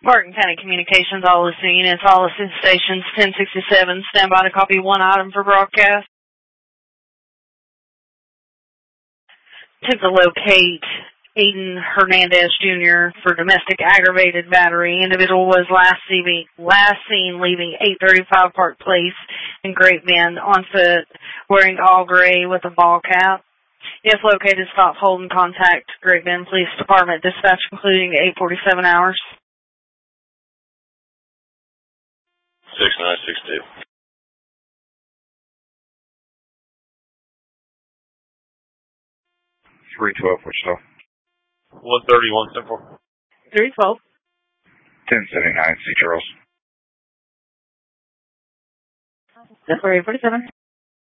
Martin County Communications, all listening units, all listening stations, 1067, stand by to copy one item for broadcast. To locate Aiden Hernandez Jr. for domestic aggravated battery. Individual was last seen leaving 835 Park Place in Great Bend on foot, wearing all gray with a ball cap. If located, stop, hold, and contact Great Bend Police Department dispatch, concluding 8:47 hours. 6962. 312, Wichita. 131, Central. 312. 1079, St. Charles. 847.